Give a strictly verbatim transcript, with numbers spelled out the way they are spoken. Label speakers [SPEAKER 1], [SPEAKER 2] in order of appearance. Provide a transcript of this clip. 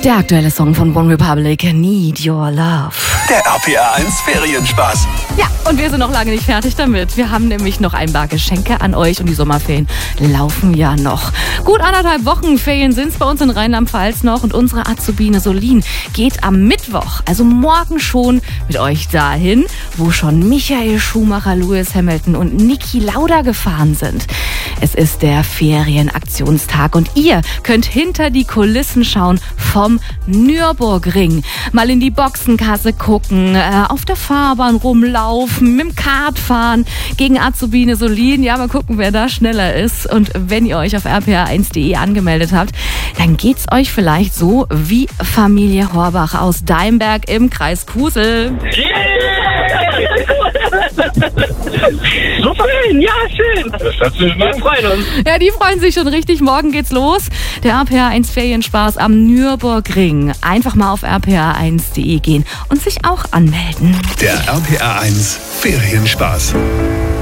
[SPEAKER 1] Der aktuelle Song von One Republic, Need Your Love.
[SPEAKER 2] Der R P R eins Ferienspaß.
[SPEAKER 1] Ja, und wir sind noch lange nicht fertig damit. Wir haben nämlich noch ein paar Geschenke an euch und die Sommerferien laufen ja noch. Gut anderthalb Wochen Ferien sind es bei uns in Rheinland-Pfalz noch und unsere Azubine Solin geht am Mittwoch, also morgen schon, mit euch dahin, wo schon Michael Schumacher, Lewis Hamilton und Niki Lauda gefahren sind. Es ist der Ferienaktionstag und ihr könnt hinter die Kulissen schauen vom Nürburgring. Mal in die Boxenkasse gucken, äh, auf der Fahrbahn rumlaufen, mit dem Kart fahren, gegen Azubine Solin. Ja, mal gucken, wer da schneller ist. Und wenn ihr euch auf r p r eins punkt d e angemeldet habt, dann geht's euch vielleicht so wie Familie Horbach aus Deimberg im Kreis Kusel.
[SPEAKER 3] Super, ja, schön. Wir freuen uns.
[SPEAKER 1] Ja, die freuen sich schon richtig. Morgen geht's los. Der R P R eins Ferienspaß am Nürburgring. Einfach mal auf r p r eins punkt d e gehen und sich auch anmelden.
[SPEAKER 2] Der R P R eins Ferienspaß.